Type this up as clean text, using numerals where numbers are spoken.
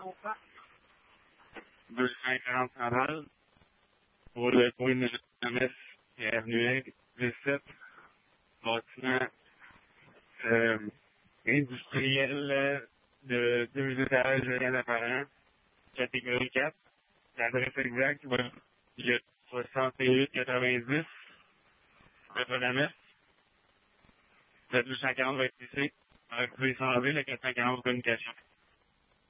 240 balles pour le coin de Jean-Messe et avenue V7, bâtiment industriel de 2 étages, rien d'apparent, catégorie 4. L'adresse exacte, le 6890 de la messe. Le 240 va être ici. Vous pouvez s'en aller, le 440 communication.